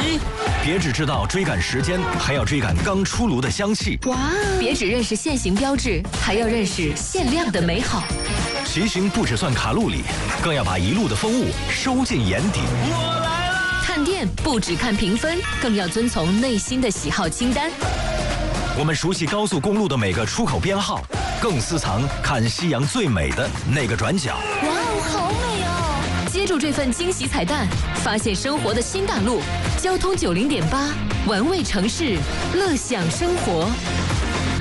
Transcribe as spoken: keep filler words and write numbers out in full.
机。别只知道追赶时间，还要追赶刚出炉的香气。 哇！别只认识限行标志，还要认识限量的美好。 骑行不只算卡路里，更要把一路的风物收进眼底。 我来啦！ 探店不只看评分，更要遵从内心的喜好清单。 我们熟悉高速公路的每个出口编号，更私藏看夕阳最美的那个转角。 哇哦，好美哦！接住这份惊喜彩蛋，发现生活的新大陆。交通九零点八，玩味城市，乐享生活。